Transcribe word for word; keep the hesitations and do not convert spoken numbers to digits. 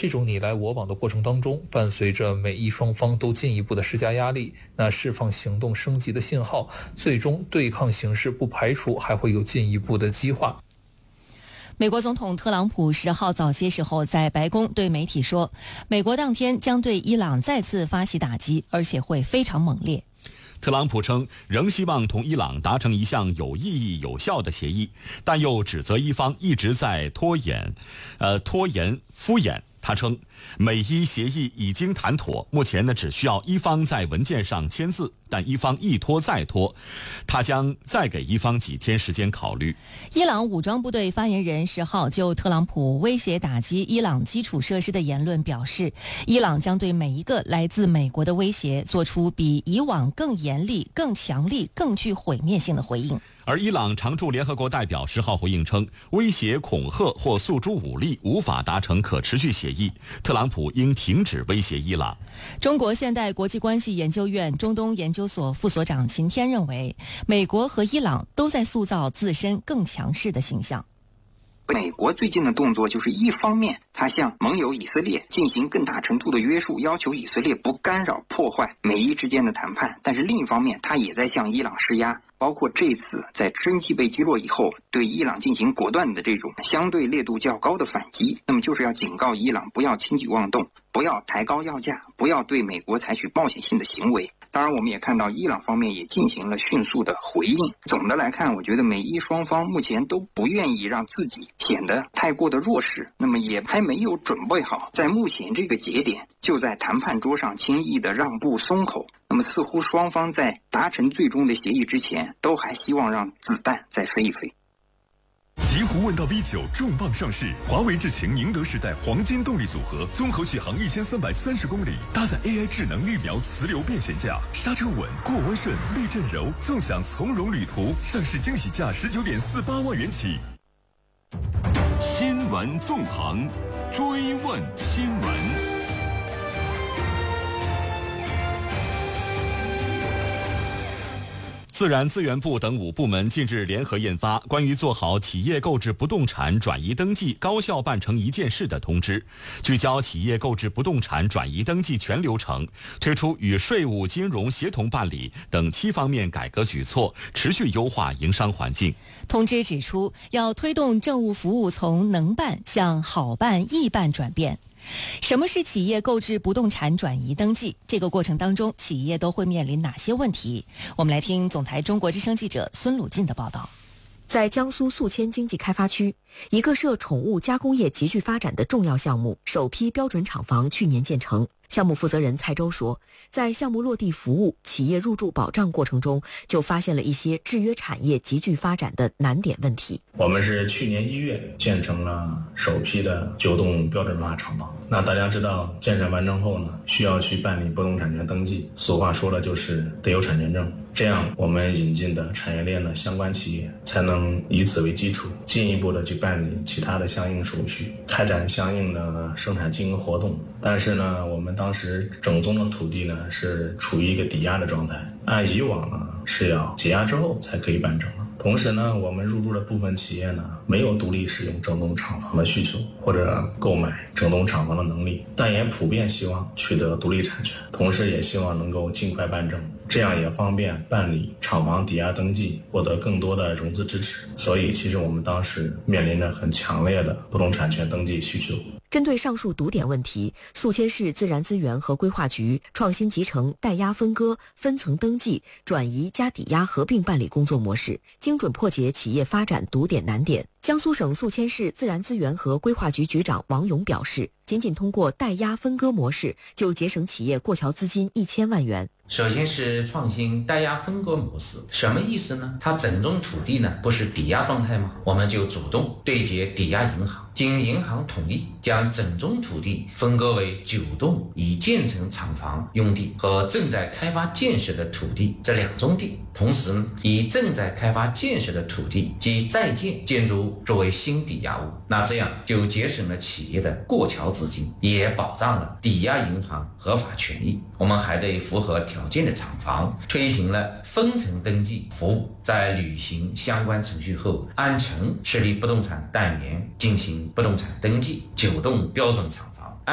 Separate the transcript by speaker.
Speaker 1: 这种你来我往的过程当中，伴随着美伊双方都进一步的施加压力，那释放行动升级的信号，最终对抗形势不排除还会有进一步的激化。
Speaker 2: 美国总统特朗普十号早些时候在白宫对媒体说，美国当天将对伊朗再次发起打击，而且会非常猛烈。
Speaker 3: 特朗普称仍希望同伊朗达成一项有意义有效的协议，但又指责伊方一直在拖延呃拖延敷衍。他称美伊协议已经谈妥，目前呢只需要伊方在文件上签字，但伊方一拖再拖，他将再给伊方几天时间考虑。
Speaker 2: 伊朗武装部队发言人十号就特朗普威胁打击伊朗基础设施的言论表示，伊朗将对每一个来自美国的威胁做出比以往更严厉、更强力、更具毁灭性的回应。
Speaker 3: 而伊朗常驻联合国代表十号回应称，威胁、恐吓或诉诸武力无法达成可持续协议，特朗普应停止威胁伊朗。
Speaker 2: 中国现代国际关系研究院中东研究所副所长秦天认为，美国和伊朗都在塑造自身更强势的形象。
Speaker 4: 美国最近的动作就是一方面，他向盟友以色列进行更大程度的约束，要求以色列不干扰破坏美伊之间的谈判，但是另一方面，他也在向伊朗施压，包括这次在真气被击落以后，对伊朗进行果断的这种相对烈度较高的反击，那么就是要警告伊朗不要轻举妄动，不要抬高要价，不要对美国采取冒险性的行为。当然我们也看到伊朗方面也进行了迅速的回应。总的来看，我觉得美伊双方目前都不愿意让自己显得太过的弱势，那么也还没有准备好在目前这个节点就在谈判桌上轻易的让步松口。那么似乎双方在达成最终的协议之前，都还希望让子弹再飞一飞。
Speaker 5: 极狐问道 V 九 重磅上市，华为智擎宁德时代黄金动力组合，综合续航一千三百三十公里，搭载 A I 智能绿苗磁流变悬架，刹车稳，过弯顺，避震柔，纵享从容旅途。上市惊喜价十九点四八万元起。
Speaker 6: 新闻纵横，追问新闻。
Speaker 3: 自然资源部等五部门近日联合印发关于做好企业购置不动产转移登记高效办成一件事的通知，聚焦企业购置不动产转移登记全流程，推出与税务、金融协同办理等七方面改革举措，持续优化营商环境。
Speaker 2: 通知指出，要推动政务服务从能办向好办、易办转变。什么是企业购置不动产转移登记？这个过程当中，企业都会面临哪些问题？我们来听总台中国之声记者孙鲁进的报道。
Speaker 7: 在江苏宿迁经济开发区，一个涉宠物加工业急剧发展的重要项目——首批标准厂房去年建成。项目负责人蔡周说，在项目落地服务、企业入驻保障过程中，就发现了一些制约产业急剧发展的难点问题。
Speaker 8: 我们是去年一月建成了首批的九栋标准化厂房。那大家知道，建设完成后呢，需要去办理不动产权登记。俗话说了，就是得有产权证。这样，我们引进的产业链的相关企业才能以此为基础，进一步的去办理其他的相应手续，开展相应的生产经营活动。但是呢，我们当时整宗的土地呢是处于一个抵押的状态，按以往呢是要解押之后才可以办成。同时呢，我们入驻的部分企业呢没有独立使用整栋厂房的需求或者购买整栋厂房的能力，但也普遍希望取得独立产权，同时也希望能够尽快办证，这样也方便办理厂房抵押登记，获得更多的融资支持。所以其实我们当时面临着很强烈的不动产权登记需求。
Speaker 7: 针对上述堵点问题，宿迁市自然资源和规划局创新集成代押分割、分层登记、转移加抵押合并办理工作模式，精准破解企业发展堵点难点。江苏省宿迁市自然资源和规划局局长王勇表示，仅仅通过代押分割模式，就节省企业过桥资金一千万元。
Speaker 9: 首先是创新代押分割模式，什么意思呢？它整宗土地呢不是抵押状态吗？我们就主动对接抵押银行，经银行同意，将整宗土地分割为九栋已建成厂房用地和正在开发建设的土地这两宗地，同时呢，以正在开发建设的土地及在建建筑物作为新抵押物，那这样就节省了企业的过桥资金，也保障了抵押银行合法权益。我们还对符合条件的厂房推行了分层登记服务，在履行相关程序后，按层设立不动产单元进行不动产登记。九栋标准厂